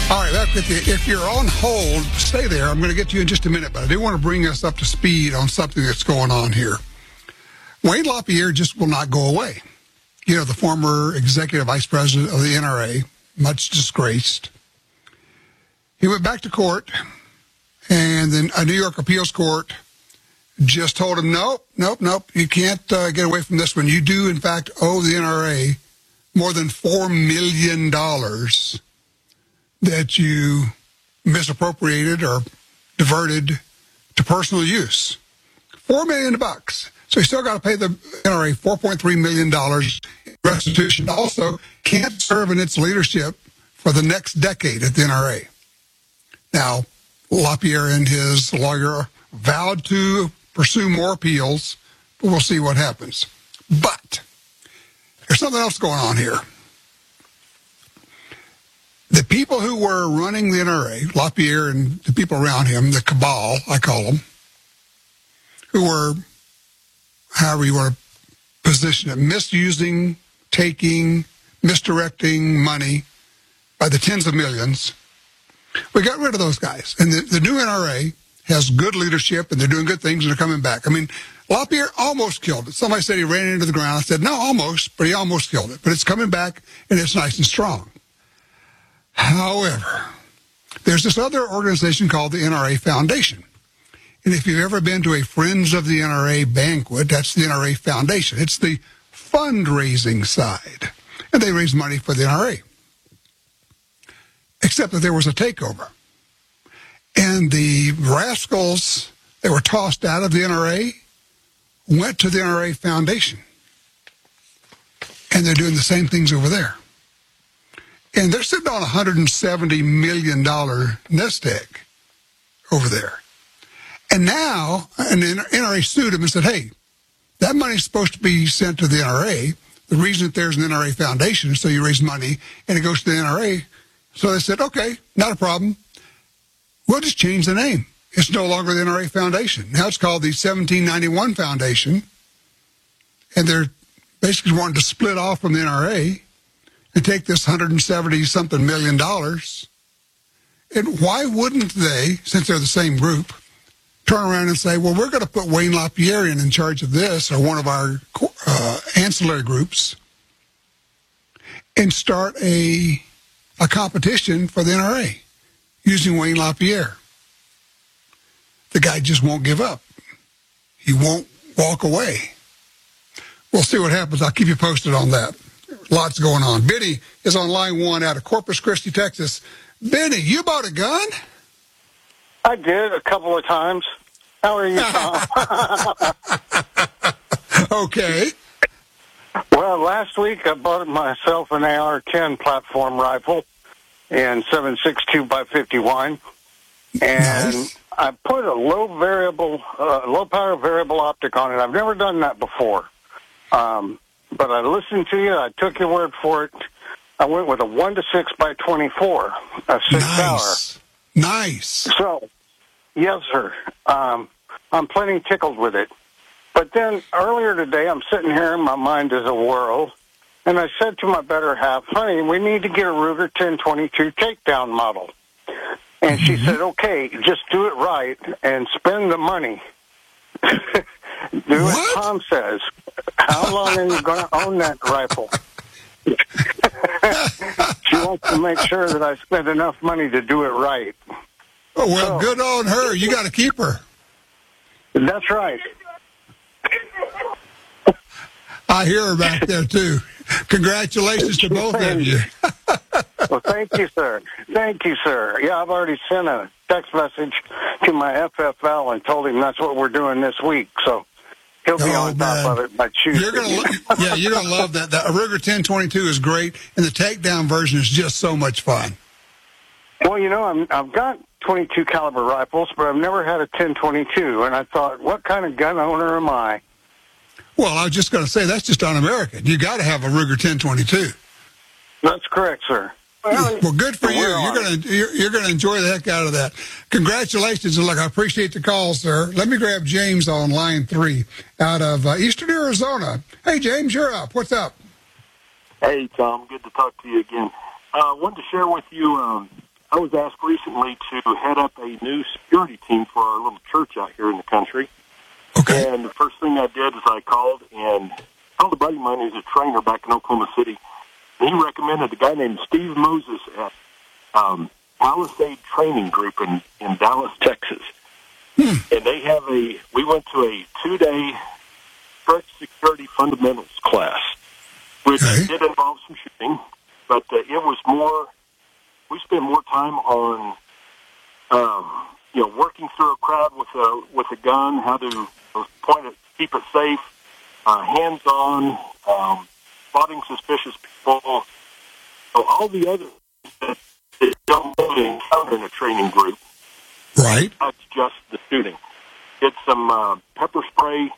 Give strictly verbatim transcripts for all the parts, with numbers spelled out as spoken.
All right, back with you. If you're on hold, stay there. I'm going to get to you in just a minute, but I do want to bring us up to speed on something that's going on here. Wayne LaPierre just will not go away. You know, the former executive vice president of the N R A, much disgraced. He went back to court, and then a New York appeals court just told him, nope, nope, nope, you can't uh, get away from this one. You do, in fact, owe the N R A more than four million dollars that you misappropriated or diverted to personal use. Four million bucks. So you still got to pay the N R A four point three million dollars restitution. Also, can't serve in its leadership for the next decade at the N R A. Now, LaPierre and his lawyer vowed to pursue more appeals, but we'll see what happens. But there's something else going on here. The people who were running the N R A, LaPierre and the people around him, the cabal, I call them, who were, however you want to position it, misusing, taking, misdirecting money by the tens of millions, we got rid of those guys. And the, the new N R A has good leadership, and they're doing good things, and they're coming back. I mean, LaPierre almost killed it. Somebody said he ran into the ground. I said, no, almost, but he almost killed it. But it's coming back, and it's nice and strong. However, there's this other organization called the N R A Foundation. And if you've ever been to a Friends of the N R A banquet, that's the N R A Foundation. It's the fundraising side. And they raise money for the N R A. Except that there was a takeover. And the rascals that were tossed out of the N R A went to the N R A Foundation. And they're doing the same things over there. And they're sitting on a one hundred seventy million dollars nest egg over there. And now, and the N R A sued him and said, hey, that money's supposed to be sent to the N R A. The reason that there's an N R A Foundation is so you raise money and it goes to the N R A. So they said, okay, not a problem. We'll just change the name. It's no longer the N R A Foundation. Now it's called the seventeen ninety-one Foundation. And they're basically wanting to split off from the N R A and take this one hundred seventy something million dollars. And why wouldn't they, since they're the same group, turn around and say, well, we're going to put Wayne LaPierre in, in charge of this, or one of our uh, ancillary groups, and start a a competition for the N R A using Wayne LaPierre. The guy just won't give up. He won't walk away. We'll see what happens. I'll keep you posted on that. Lots going on. Benny is on line one out of Corpus Christi, Texas. Benny, you bought a gun? I did a couple of times. How are you, Tom? Okay. Well, last week I bought myself an A R ten platform rifle in seven six two by fifty-one, and nice. I put a low variable, uh, low power variable optic on it. I've never done that before, um, but I listened to you. I took your word for it. I went with a one to six by twenty-four, a six nice. hour. Nice. So, yes, sir. Um, I'm plenty tickled with it. But then earlier today, I'm sitting here and my mind is a whirl, and I said to my better half, honey, we need to get a Ruger ten twenty-two takedown model. And she mm-hmm. said, okay, just do it right and spend the money. Do what? As Tom says. How long are you going to own that rifle? She wants to make sure that I spend enough money to do it right. Oh, well, so, good on her. You got to keep her. That's right. I hear her back there, too. Congratulations to both of you. Well, thank you, sir. Thank you, sir. Yeah, I've already sent a text message to my F F L and told him that's what we're doing this week. So he'll be oh, on man. top of it by Tuesday. You're gonna, lo- yeah, you're going to love that. The Ruger ten twenty-two is great, and the takedown version is just so much fun. Well, you know, I'm, I've got twenty-two caliber rifles, but I've never had a ten twenty-two, and I thought, what kind of gun owner am I? Well, I was just going to say, that's just un-American. You got to have a Ruger ten twenty-two. That's correct, sir. Well, well good for you. You're going to you're, you're going to enjoy the heck out of that. Congratulations, and look, I appreciate the call, sir. Let me grab James on line three out of uh, Eastern Arizona. Hey, James, you're up. What's up? Hey, Tom. Good to talk to you again. I uh, wanted to share with you. Um, I was asked recently to head up a new security team for our little church out here in the country. Okay. And the first thing I did is I called and called a buddy of mine who's a trainer back in Oklahoma City. And he recommended a guy named Steve Moses at um, Palisade Training Group in, in Dallas, Texas. Hmm. And they have a, we went to a two-day stretch security fundamentals class, which Okay. did involve some shooting, but uh, it was more, we spent more time on, um, you know, working through a crowd with a with a gun, how to point it, keep it safe, uh, hands-on, um, spotting suspicious people. So all the other that, that don't really encounter in a training group. Right. That's just the shooting. Did some uh, pepper spray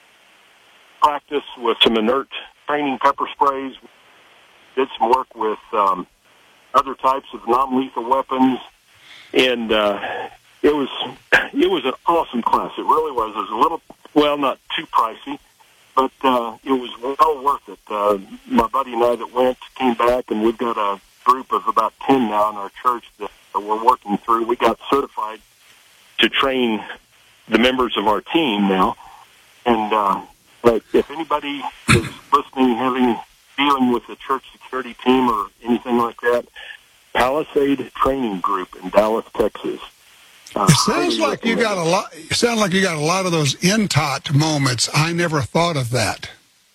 practice with some inert training pepper sprays. Did some work with um, other types of non-lethal weapons, and uh, it was it was an awesome class. It really was. It was a little, well, not too pricey, but uh, it was well worth it. Uh, my buddy and I that went came back, and we've got a group of about ten now in our church that, that we're working through. We got certified to train the members of our team now, and uh, but if anybody is listening, having dealing with a church security team or anything like that, Palisade Training Group in Dallas, Texas. Uh, It sounds like you got a lot. It sounds like you got a lot of those N T O T moments. I never thought of that.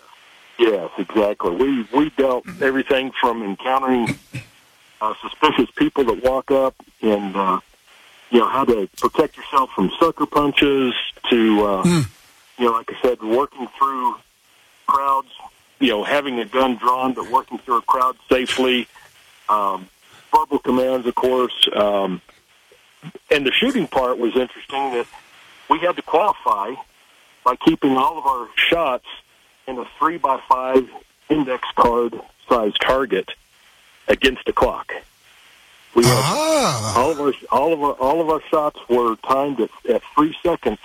Yes, exactly. We we dealt everything from encountering uh, suspicious people that walk up and uh, you know how to protect yourself from sucker punches to uh, Mm. you know, like I said, working through crowds. You know, having a gun drawn, but working through a crowd safely. Um, verbal commands, of course. Um, and the shooting part was interesting that we had to qualify by keeping all of our shots in a three by five index card size target against the clock. We had Ah. all of our all of our all of our shots were timed at, at three seconds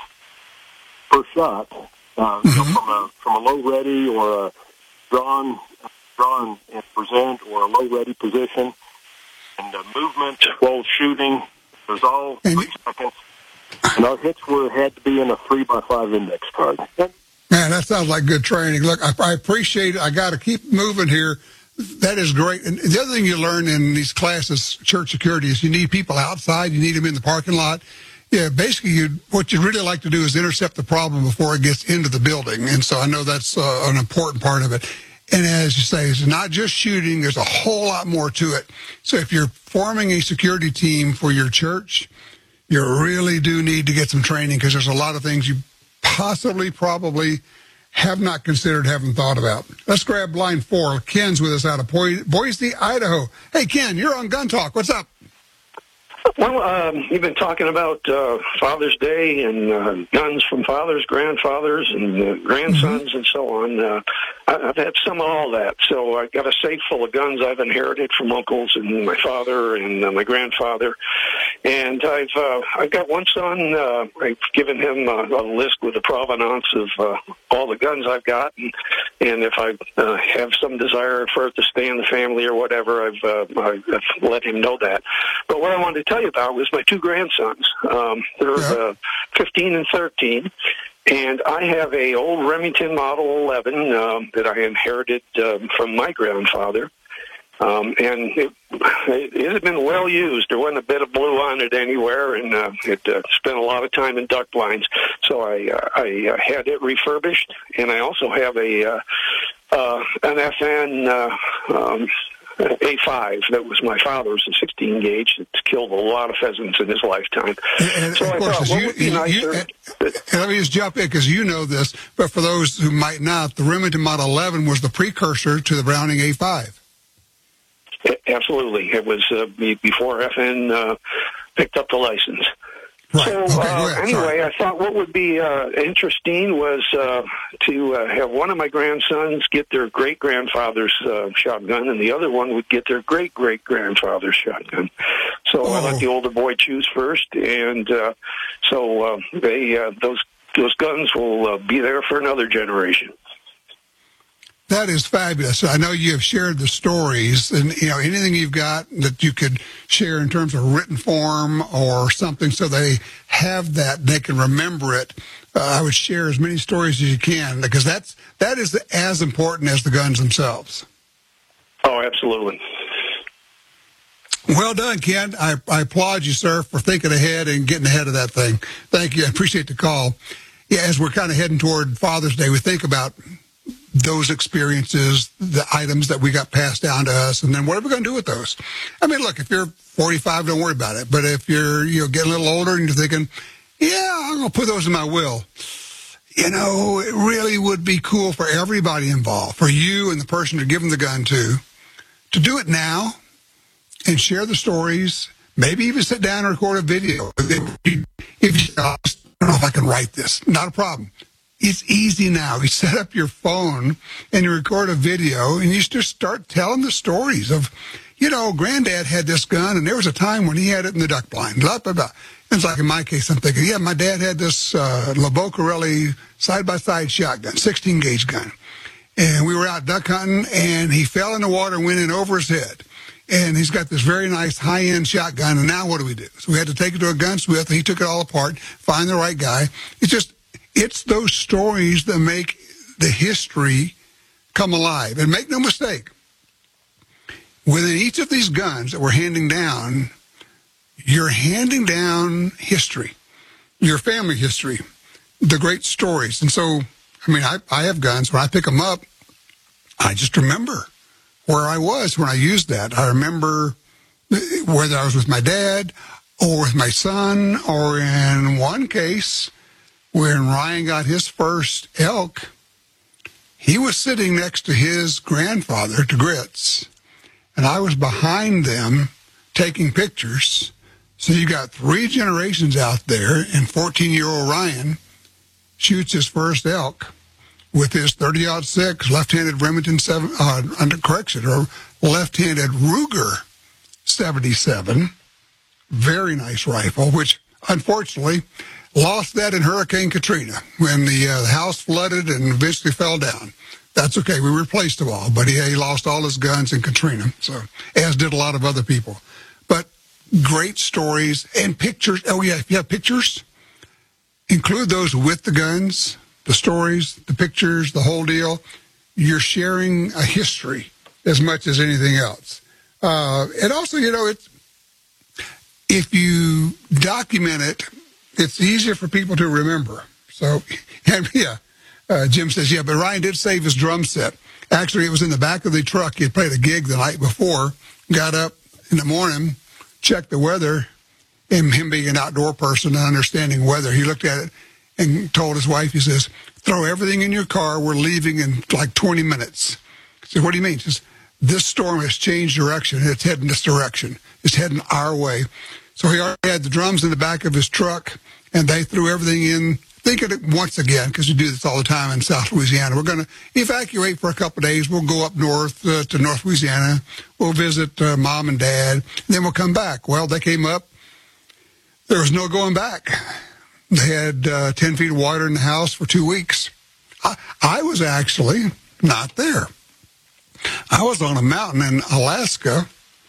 per shot, uh, Mm-hmm. so from a from a low ready or a drawn drawn and present or a low ready position, and uh, movement while shooting. It was all And three seconds, and our hits were had to be in a three by five index card. Man, that sounds like good training. Look, I, I appreciate it. I got to keep moving here. That is great. And the other thing you learn in these classes, church security, is you need people outside. You need them in the parking lot. Yeah, basically, you, what you'd really like to do is intercept the problem before it gets into the building. And so I know that's uh, an important part of it. And as you say, it's not just shooting. There's a whole lot more to it. So if you're forming a security team for your church, you really do need to get some training because there's a lot of things you possibly, probably have not considered, haven't thought about. Let's grab line four. Ken's with us out of Boise, Idaho. Hey, Ken, you're on Gun Talk. What's up? Well, um, you've been talking about uh, Father's Day and uh, guns from fathers, grandfathers, and uh, grandsons, mm-hmm. and so on. Uh, I, I've had some of all that. So I've got a safe full of guns I've inherited from uncles and my father and uh, my grandfather. And I've uh, I've got one son. Uh, I've given him uh, a list with the provenance of uh, all the guns I've got. And, and if I uh, have some desire for it to stay in the family or whatever, I've, uh, I've let him know that. But what I wanted to tell you about was my two grandsons. Um, they're Yeah. uh, fifteen and thirteen. And I have a old Remington Model eleven um, that I inherited um, from my grandfather. Um, and it, it, it had been well used. There wasn't a bit of blue on it anywhere, and uh, it uh, spent a lot of time in duck blinds. So I, uh, I uh, had it refurbished, and I also have a uh, uh, an F N uh, um, A five that was my father's, a sixteen gauge. It's killed a lot of pheasants in his lifetime. And, and so of I course, thought, as what you, would be you, nicer? you and, and let me just jump in because you know this, but for those who might not, the Remington Model eleven was the precursor to the Browning A five. Absolutely. It was uh, before F N uh, picked up the license. Right. So Okay, go uh, ahead. anyway, Sorry. I thought what would be uh, interesting was uh, to uh, have one of my grandsons get their great-grandfather's uh, shotgun, and the other one would get their great-great-grandfather's shotgun. So I let Oh. the older boy choose first, and uh, so uh, they uh, those those guns will uh, be there for another generation. That is fabulous. I know you have shared the stories, and you know anything you've got that you could share in terms of written form or something, so they have that, they can remember it. Uh, I would share as many stories as you can, because that's that is as important as the guns themselves. Oh, absolutely. Well done, Ken. I, I applaud you, sir, for thinking ahead and getting ahead of that thing. Thank you. I appreciate the call. Yeah, as we're kind of heading toward Father's Day, we think about those experiences, the items that we got passed down to us, and then what are we going to do with those? I mean, look, if you're forty-five, don't worry about it. But if you're, you know, getting a little older and you're thinking, yeah, I'm going to put those in my will, you know, it really would be cool for everybody involved, for you and the person you're giving the gun to, to do it now and share the stories, maybe even sit down and record a video. If you, if you, I don't know if I can write this, not a problem. It's easy now. You set up your phone and you record a video and you just start telling the stories of, you know, Granddad had this gun and there was a time when he had it in the duck blind. Blah, blah, blah. It's like in my case, I'm thinking, yeah, my dad had this uh, LeBeau-Corelli side-by-side shotgun, sixteen gauge gun. And we were out duck hunting and he fell in the water and went in over his head. And he's got this very nice high-end shotgun. And now what do we do? So we had to take it to a gunsmith. And he took it all apart, find the right guy. It's just, it's those stories that make the history come alive. And make no mistake, within each of these guns that we're handing down, you're handing down history, your family history, the great stories. And so, I mean, I, I have guns. When I pick them up, I just remember where I was when I used that. I remember whether I was with my dad or with my son, or in one case, when Ryan got his first elk, he was sitting next to his grandfather, to Grits, and I was behind them taking pictures. So you got three generations out there, and fourteen-year-old Ryan shoots his first elk with his thirty aught six left-handed Remington seven, uh, under correction, or left-handed Ruger seventy-seven, very nice rifle, which unfortunately lost that in Hurricane Katrina when the, uh, the house flooded and eventually fell down. That's okay. We replaced them all, but he, he lost all his guns in Katrina, so as did a lot of other people. But great stories and pictures. Oh, yeah, if you have pictures, include those with the guns, the stories, the pictures, the whole deal. You're sharing a history as much as anything else. Uh, and also, you know, it's, if you document it, it's easier for people to remember. So, and yeah, uh, Jim says, yeah, but Ryan did save his drum set. Actually, it was in the back of the truck. He had played a gig the night before, got up in the morning, checked the weather, and him being an outdoor person and understanding weather, he looked at it and told his wife, he says, throw everything in your car. We're leaving in like twenty minutes. He said, what do you mean? He says, this storm has changed direction. It's heading this direction. It's heading our way. So he already had the drums in the back of his truck, and they threw everything in. Think of it once again, because we do this all the time in South Louisiana. We're going to evacuate for a couple of days. We'll go up north uh, to North Louisiana. We'll visit uh, Mom and Dad. And then we'll come back. Well, they came up. There was no going back. They had uh, ten feet of water in the house for two weeks. I, I was actually not there. I was on a mountain in Alaska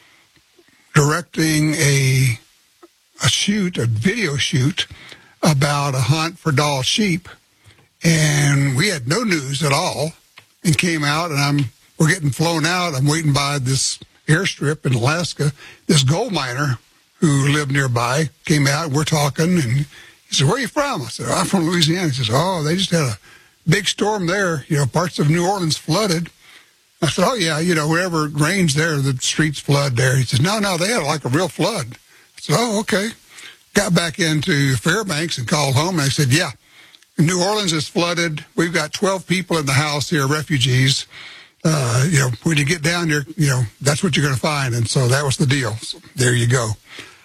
directing a a shoot, a video shoot about a hunt for Dall sheep, and we had no news at all, and came out, and I'm we're getting flown out. I'm waiting by this airstrip in Alaska. This gold miner who lived nearby came out, and we're talking, and he said, where are you from? I said, I'm from Louisiana. He says, oh, they just had a big storm there. You know, parts of New Orleans flooded. I said, oh, yeah, you know, wherever it rains there, the streets flood there. He says, no, no, they had like a real flood. I said, oh, okay. Got back into Fairbanks and called home, and I said, yeah, New Orleans is flooded. We've got twelve people in the house here, refugees. Uh, you know, when you get down there, you know, that's what you're going to find. And so that was the deal. So there you go.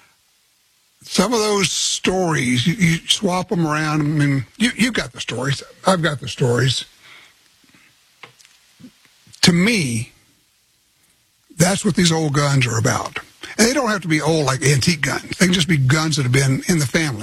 Some of those stories, you, you swap them around. I mean, you, you've got the stories. I've got the stories. To me, that's what these old guns are about. And they don't have to be old like antique guns. They can just be guns that have been in the family.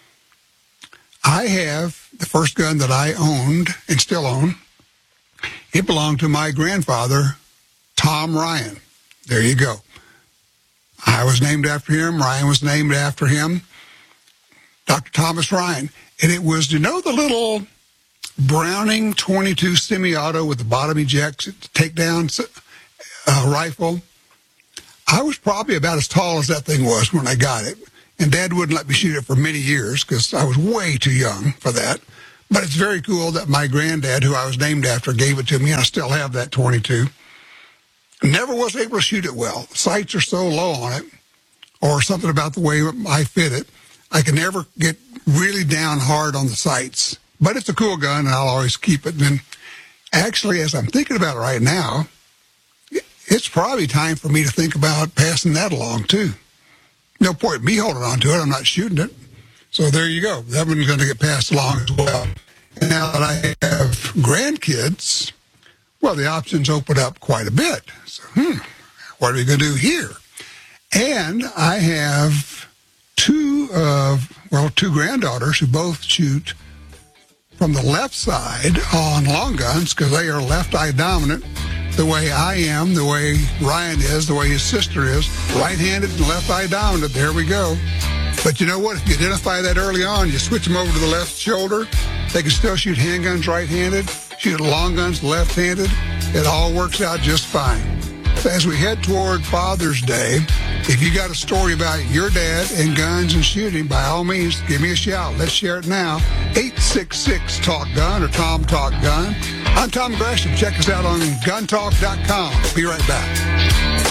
I have the first gun that I owned and still own It belonged to my grandfather, Tom Ryan. There you go. I was named after him. Ryan was named after him. Doctor Thomas Ryan. And it was, you know, the little Browning twenty-two semi-auto with the bottom eject takedown uh, rifle? I was probably about as tall as that thing was when I got it. And Dad wouldn't let me shoot it for many years because I was way too young for that. But it's very cool that my granddad, who I was named after, gave it to me, and I still have that twenty-two. Never was able to shoot it well. The sights are so low on it, or something about the way I fit it. I can never get really down hard on the sights. But it's a cool gun, and I'll always keep it. And then, actually, as I'm thinking about it right now, it's probably time for me to think about passing that along, too. No point me holding on to it. I'm not shooting it. So there you go. That one's going to get passed along as well. And now that I have grandkids, well, the options open up quite a bit. So, hmm, what are we going to do here? And I have two, uh, well, two granddaughters who both shoot from the left side on long guns because they are left-eye dominant, the way I am, the way Ryan is, the way his sister is, right-handed and left-eye dominant. There we go. But you know what? If you identify that early on, you switch them over to the left shoulder, they can still shoot handguns right-handed, shoot long guns left-handed. It all works out just fine. So as we head toward Father's Day, if you got a story about your dad and guns and shooting, by all means, give me a shout. Let's share it now. eight six six talk gun or Tom Talk Gun. I'm Tom Gresham. Check us out on gun talk dot com. Be right back.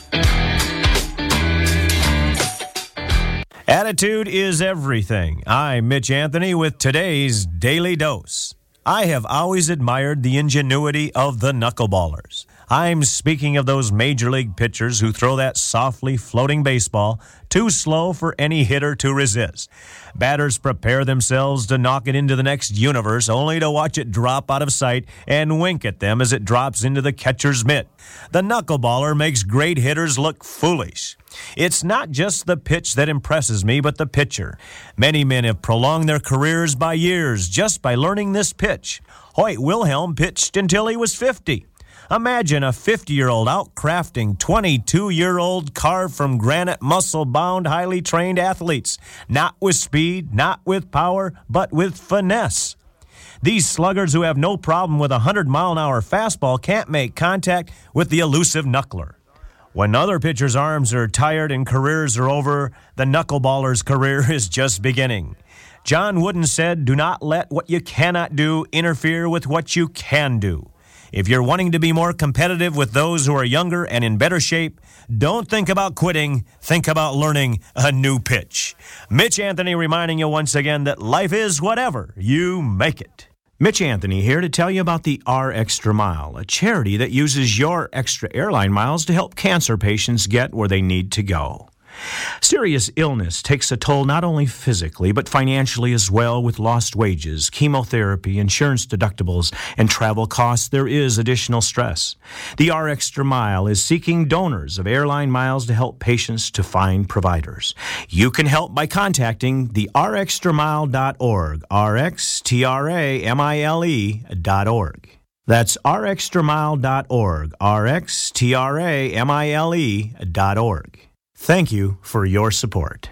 Attitude is everything. I'm Mitch Anthony with today's Daily Dose. I have always admired the ingenuity of the knuckleballers. I'm speaking of those major league pitchers who throw that softly floating baseball too slow for any hitter to resist. Batters prepare themselves to knock it into the next universe only to watch it drop out of sight and wink at them as it drops into the catcher's mitt. The knuckleballer makes great hitters look foolish. It's not just the pitch that impresses me, but the pitcher. Many men have prolonged their careers by years just by learning this pitch. Hoyt Wilhelm pitched until he was fifty. Imagine a fifty-year-old outcrafting twenty-two-year-old carved from granite, muscle-bound, highly trained athletes. Not with speed, not with power, but with finesse. These sluggers who have no problem with a hundred-mile-an-hour fastball can't make contact with the elusive knuckler. When other pitchers' arms are tired and careers are over, the knuckleballer's career is just beginning. John Wooden said, "Do not let what you cannot do interfere with what you can do." If you're wanting to be more competitive with those who are younger and in better shape, don't think about quitting. Think about learning a new pitch. Mitch Anthony reminding you once again that life is whatever you make it. Mitch Anthony here to tell you about the R Extra Mile, a charity that uses your extra airline miles to help cancer patients get where they need to go. Serious illness takes a toll not only physically, but financially as well. With lost wages, chemotherapy, insurance deductibles, and travel costs, there is additional stress. The R Extra Mile is seeking donors of airline miles to help patients to find providers. You can help by contacting the r extra mile dot org, R X T R A M I L E dot org. That's r extra mile dot org, R X T R A M I L E dot org. Thank you for your support.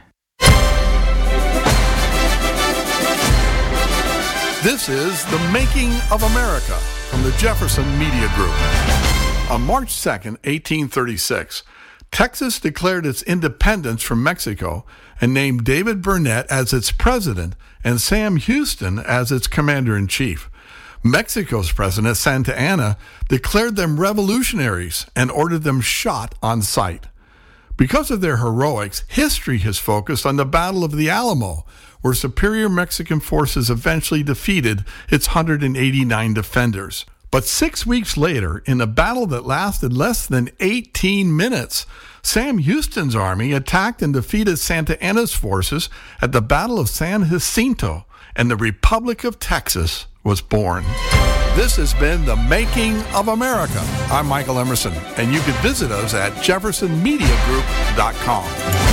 This is The Making of America from the Jefferson Media Group. On March second, eighteen thirty-six, Texas declared its independence from Mexico and named David Burnett as its president and Sam Houston as its commander-in-chief. Mexico's president, Santa Anna, declared them revolutionaries and ordered them shot on sight. Because of their heroics, history has focused on the Battle of the Alamo, where superior Mexican forces eventually defeated its one hundred eighty-nine defenders. But six weeks later, in a battle that lasted less than eighteen minutes, Sam Houston's army attacked and defeated Santa Anna's forces at the Battle of San Jacinto, and the Republic of Texas was born. This has been The Making of America. I'm Michael Emerson, and you can visit us at jefferson media group dot com.